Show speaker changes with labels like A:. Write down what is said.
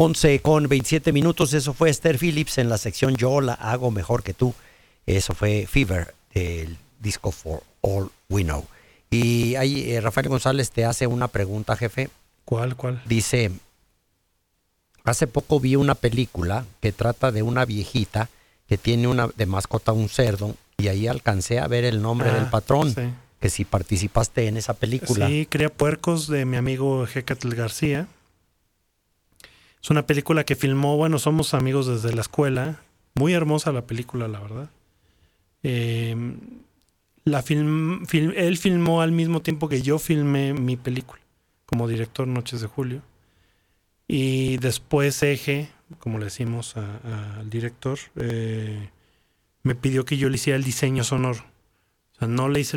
A: 11:27. Eso fue Esther Phillips en la sección Yo la hago mejor que tú. Eso fue Fever, del disco For All We Know. Y ahí Rafael González te hace una pregunta, jefe.
B: ¿Cuál?
A: Dice, hace poco vi una película que trata de una viejita que tiene de mascota un cerdo, y ahí alcancé a ver el nombre del patrón.
B: Sí.
A: Que si participaste en esa película.
B: Sí, Cría Puercos, de mi amigo Hecatl García. Es una película que filmó, bueno, somos amigos desde la escuela. Muy hermosa la película, la verdad. Él filmó al mismo tiempo que yo filmé mi película, como director, Noches de Julio. Y después Eje, como le decimos al director, me pidió que yo le hiciera el diseño sonoro. O sea, no le hice